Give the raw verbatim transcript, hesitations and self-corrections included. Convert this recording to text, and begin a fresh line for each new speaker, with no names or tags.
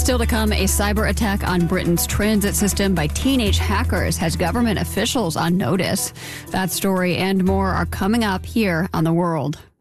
Still to come, a cyber attack on Britain's transit system by teenage hackers has government officials on notice. That story and more are coming up here on The World.